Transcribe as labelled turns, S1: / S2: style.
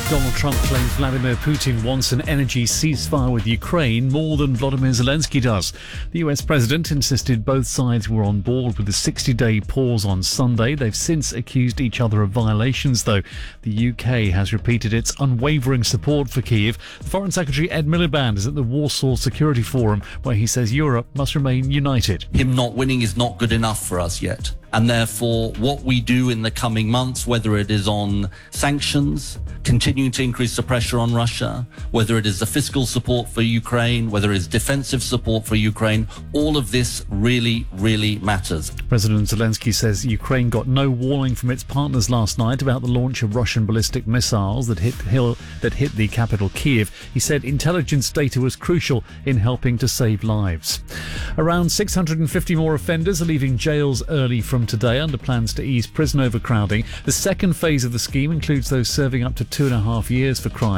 S1: Donald Trump claims Vladimir Putin wants an energy ceasefire with Ukraine more than Volodymyr Zelensky does. The US president insisted both sides were on board with the 60-day pause on Sunday. They've since accused each other of violations, though. The UK has repeated its unwavering support for Kyiv. Foreign Secretary Ed Miliband is at the Warsaw Security Forum, where he says Europe must remain united.
S2: Him not winning is not good enough for us yet. And therefore, what we do in the coming months, whether it is on sanctions, continuing to increase the pressure on Russia, whether it is the fiscal support for Ukraine, whether it is defensive support for Ukraine, all of this really, really matters.
S1: President Zelensky says Ukraine got no warning from its partners last night about the launch of Russian ballistic missiles that hit the capital Kyiv. He said intelligence data was crucial in helping to save lives. Around 650 more offenders are leaving jails early from today under plans to ease prison overcrowding. The second phase of the scheme includes those serving up to 2.5 years for crime.